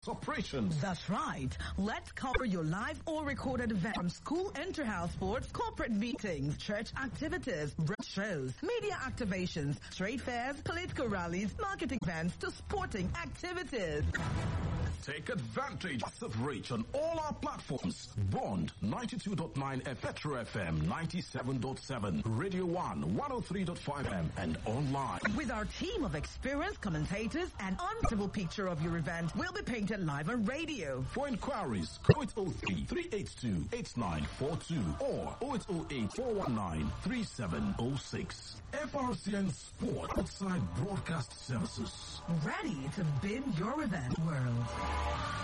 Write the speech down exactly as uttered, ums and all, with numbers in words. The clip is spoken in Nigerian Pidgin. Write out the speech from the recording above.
operations. That's right. Let's cover your live or recorded event from school inter-house sports, corporate meetings, church activities, brunch shows, media activations, trade fairs, political rallies, marketing events to sporting activities. Take advantage of reach on all our platforms. Bond ninety-two point nine F, Petro F M ninety-seven point seven, Radio one one oh three point five F M, and online. With our team of experienced commentators, an unmissable picture of your event will be painted live on radio. For inquiries, oh eight oh three, three eight two, eight nine four two or oh eight oh eight, four one nine, three seven oh six. F R C N Sport Outside Broadcast Services. Ready to bid your event world.